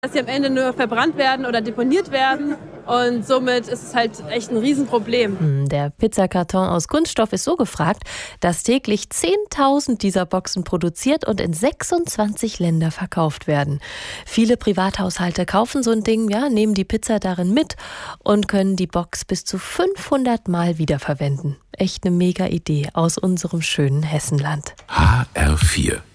dass sie am Ende nur verbrannt werden oder deponiert werden. Und somit ist es halt echt ein Riesenproblem. Der Pizzakarton aus Kunststoff ist so gefragt, dass täglich 10.000 dieser Boxen produziert und in 26 Länder verkauft werden. Viele Privathaushalte kaufen so ein Ding, nehmen die Pizza darin mit und können die Box bis zu 500 Mal wiederverwenden. Echt eine mega Idee aus unserem schönen Hessenland. HR4